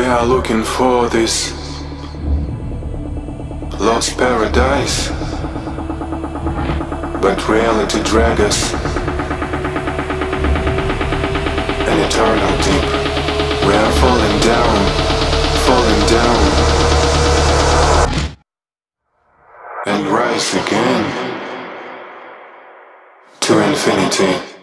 are looking for this lost paradise, but reality drags us an eternal deep. We are falling down, and rise again to infinity.